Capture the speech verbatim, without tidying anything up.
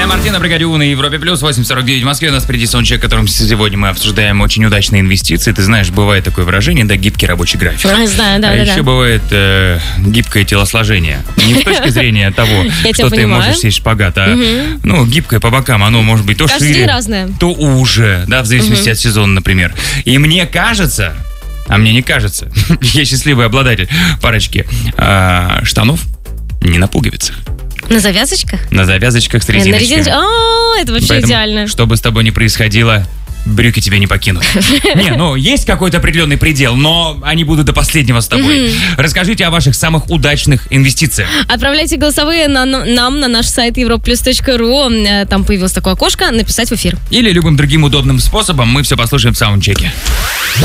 М. Мартина, бригаде У на Европе плюс, восемь сорок девять в Москве. У нас впереди саундчек, которым сегодня мы обсуждаем очень удачные инвестиции. Ты знаешь, бывает такое выражение, да, гибкий рабочий график. А, знаю, да, а да, еще да. бывает э, гибкое телосложение. Не с точки зрения того, что ты можешь сесть шпагат, а ну, гибкое по бокам. Оно может быть то шире, то уже, да, в зависимости от сезона, например. И мне кажется, а мне не кажется, я счастливый обладатель парочки а, штанов не на пуговицах. На завязочках? На завязочках с резиночками. На резиночках. О, это вообще Поэтому, идеально. что бы с тобой ни происходило, брюки тебя не покинут. Не, ну, есть какой-то определенный предел, но они будут до последнего с тобой. Расскажите о ваших самых удачных инвестициях. Отправляйте голосовые на, нам на наш сайт европлюс точка ру. Там появилось такое окошко «Написать в эфир». Или любым другим удобным способом. Мы все послушаем в саундчеке.